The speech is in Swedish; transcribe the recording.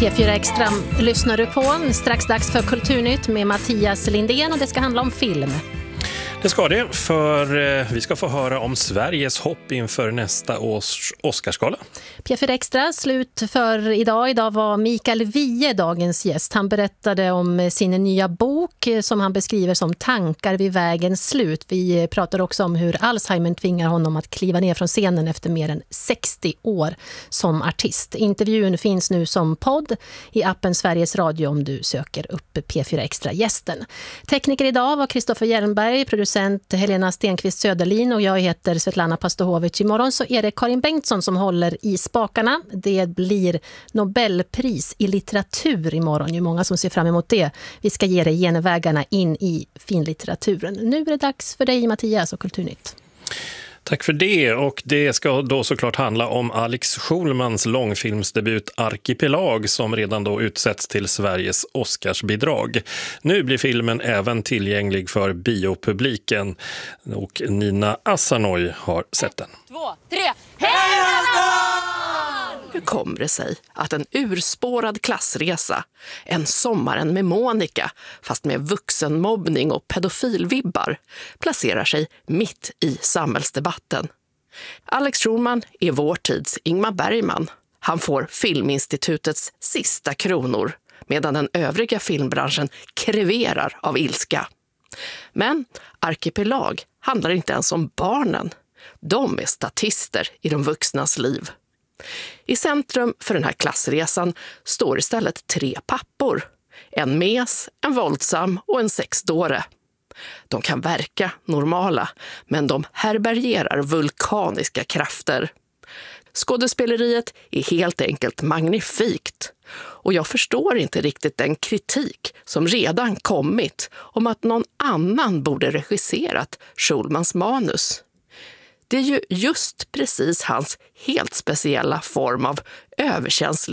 P4 Extra lyssnar du på. Strax dags för Kulturnytt med Mattias Lindén och det ska handla om film. Det ska det, för vi ska få höra om Sveriges hopp inför nästa års Oscarsgala. P4 Extra slut för idag. Idag var Mikael Wiehe dagens gäst. Han berättade om sin nya bok som han beskriver som tankar vid vägens slut. Vi pratar också om hur Alzheimer tvingar honom att kliva ner från scenen efter mer än 60 år som artist. Intervjun finns nu som podd i appen Sveriges Radio om du söker upp P4 Extra-gästen. Tekniker idag var Kristoffer Hjelmberg, producent Helena Stenqvist Söderlin och jag heter Svetlana Pastohovic. Imorgon så är det Karin Bengtsson som håller i spakarna. Det blir Nobelpris i litteratur imorgon. Det är många som ser fram emot det. Vi ska ge dig genvägarna in i finlitteraturen. Nu är det dags för dig, Mattias, och Kulturnytt. Tack för det, och det ska då såklart handla om Alex Schulmans långfilmsdebut Arkipelag som redan då utsätts till Sveriges Oscarsbidrag. Nu blir filmen även tillgänglig för biopubliken och Nina Asanoy har sett den. 1, 2, 3, hej! Hur kommer det sig att en urspårad klassresa, en sommaren med Monica, fast med vuxenmobbning och pedofilvibbar, placerar sig mitt i samhällsdebatten? Alex Schulman är vår tids Ingmar Bergman. Han får Filminstitutets sista kronor, medan den övriga filmbranschen kreverar av ilska. Men Arkipelag handlar inte ens om barnen. De är statister i de vuxnas liv. I centrum för den här klassresan står istället 3 pappor. En mes, en våldsam och en sexdåre. De kan verka normala, men de härbärgerar vulkaniska krafter. Skådespeleriet är helt enkelt magnifikt. Och jag förstår inte riktigt den kritik som redan kommit om att någon annan borde regisserat Schulmans manus. Det är ju just precis hans helt speciella form av överkänslighet